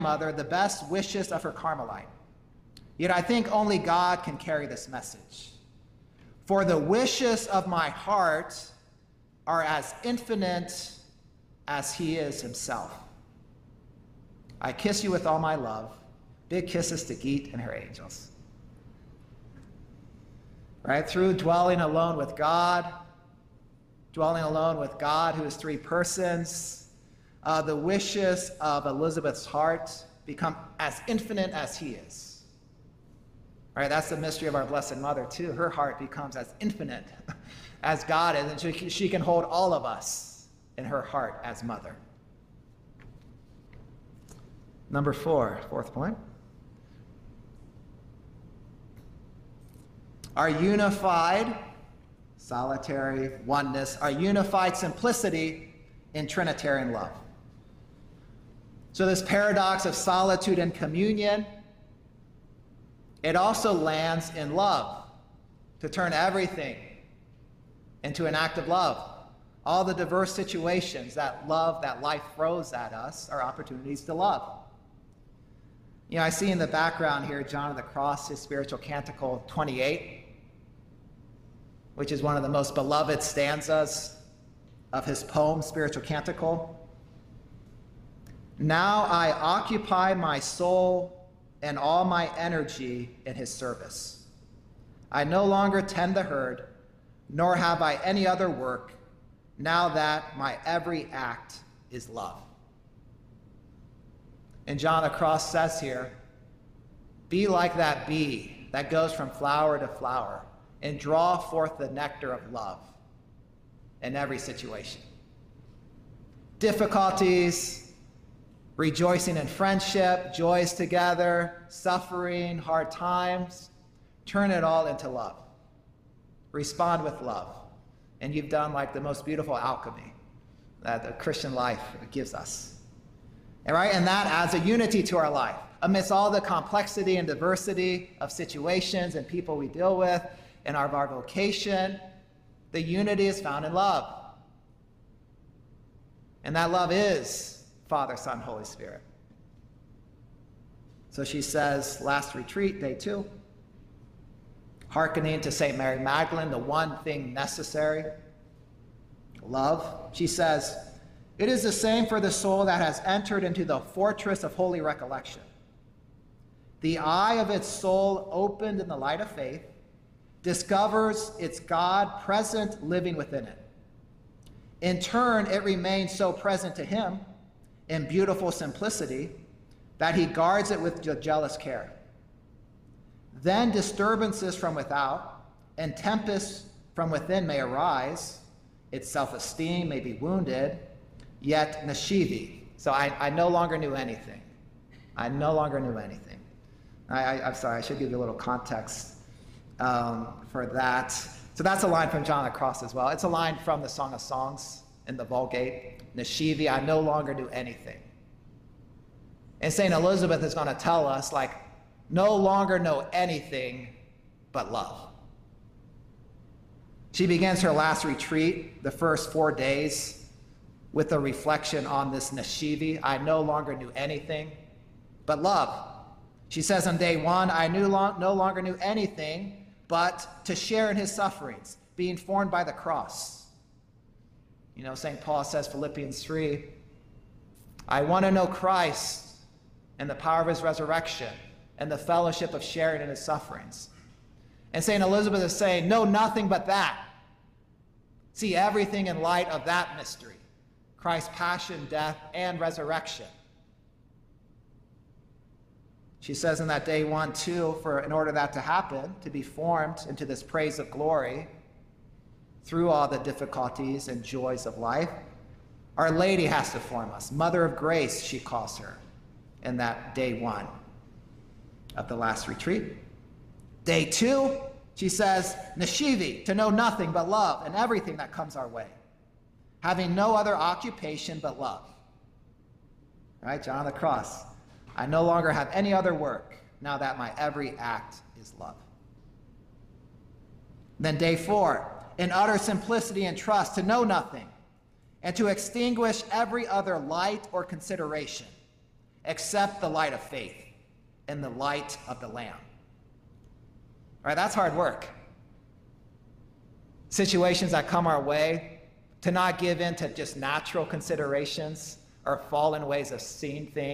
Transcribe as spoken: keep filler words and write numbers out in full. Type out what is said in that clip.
mother the best wishes of her Carmelite. Yet I think only God can carry this message. For the wishes of my heart are as infinite as he is himself. I kiss you with all my love. Big kisses to Geet and her angels. Right? Through dwelling alone with God, dwelling alone with God who is three persons, uh, the wishes of Elizabeth's heart become as infinite as he is. Right? That's the mystery of our Blessed Mother too. Her heart becomes as infinite as God is, and she, she can hold all of us in her heart as mother. Number four, fourth point. Our unified, solitary oneness, our unified simplicity in Trinitarian love. So this paradox of solitude and communion, it also lands in love, to turn everything into an act of love. All the diverse situations that love, that life throws at us are opportunities to love. You know, I see in the background here, John of the Cross, his spiritual canticle twenty-eight, which is one of the most beloved stanzas of his poem, Spiritual Canticle. Now I occupy my soul and all my energy in his service. I no longer tend the herd, nor have I any other work, now that my every act is love. And John of the Cross says here, be like that bee that goes from flower to flower and draw forth the nectar of love in every situation. Difficulties, rejoicing in friendship, joys together, suffering, hard times, turn it all into love. Respond with love. And you've done like the most beautiful alchemy that the Christian life gives us. And, right? And that adds a unity to our life. Amidst all the complexity and diversity of situations and people we deal with in our, our vocation, the unity is found in love. And that love is Father, Son, Holy Spirit. So she says, last retreat, day two, hearkening to Saint Mary Magdalene, the one thing necessary, love. She says, it is the same for the soul that has entered into the fortress of holy recollection. The eye of its soul, opened in the light of faith, discovers its God present living within it. In turn, it remains so present to him in beautiful simplicity that he guards it with jealous care. Then disturbances from without and tempests from within may arise. Its self-esteem may be wounded, yet nashivi. So I, I no longer knew anything. I no longer knew anything. I, I, I'm sorry, I should give you a little context um, for that. So that's a line from John of the Cross as well. It's a line from the Song of Songs in the Vulgate. Nashivi, I no longer knew anything. And Saint Elizabeth is going to tell us, like, no longer know anything but love. She begins her last retreat, the first four days, with a reflection on this nashivi. I no longer knew anything but love. She says on day one, I knew long, no longer knew anything but to share in his sufferings, being formed by the cross. You know, Saint Paul says, Philippians three, I want to know Christ and the power of his resurrection and the fellowship of sharing in his sufferings. And Saint Elizabeth is saying, know nothing but that. See everything in light of that mystery, Christ's passion, death, and resurrection. She says in that day one, too, for in order that to happen, to be formed into this praise of glory through all the difficulties and joys of life, Our Lady has to form us. Mother of Grace, she calls her in that day one of the last retreat. Day two, she says, Nashivi, to know nothing but love and everything that comes our way, having no other occupation but love. Right, John of the Cross. I no longer have any other work now that my every act is love. Then day four, in utter simplicity and trust, to know nothing and to extinguish every other light or consideration, accept the light of faith and the light of the Lamb. All right, that's hard work. Situations that come our way, to not give in to just natural considerations or fallen ways of seeing things.